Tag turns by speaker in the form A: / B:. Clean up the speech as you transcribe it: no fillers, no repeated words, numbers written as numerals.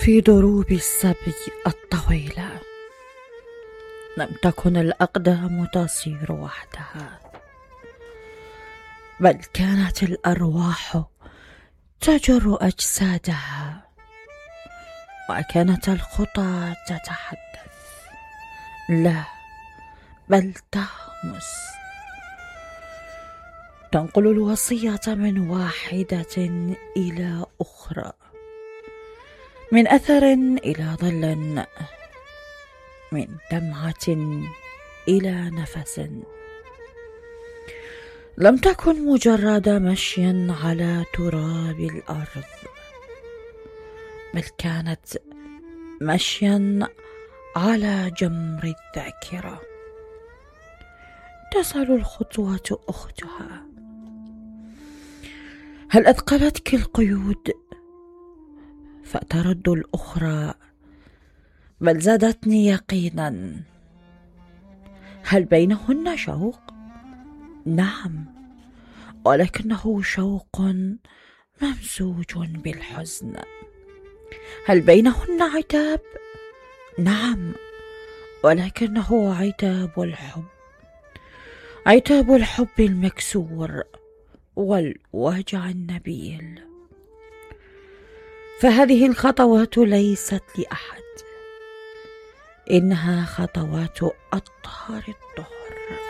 A: في دروب السبي الطويلة لم تكن الأقدام تصير وحدها، بل كانت الأرواح تجر أجسادها، وكانت الخطى تتحدث لا بل تهمس، تنقل الوصية من واحدة إلى أخرى، من أثر إلى ظل، من دمعة إلى نفس. لم تكن مجرد مشي على تراب الأرض، بل كانت مشيا على جمر الذاكرة. تسأل الخطوة أختها: هل أثقلتك القيود؟ فترد الأخرى: بل زادتني يقينا. هل بينهن شوق؟ نعم، ولكنه شوق ممزوج بالحزن. هل بينهن عتاب؟ نعم، ولكنه عتاب الحب، عتاب الحب المكسور والوجع النبيل. فهذه الخطوات ليست لأحد، إنها خطوات أطهار الطهر.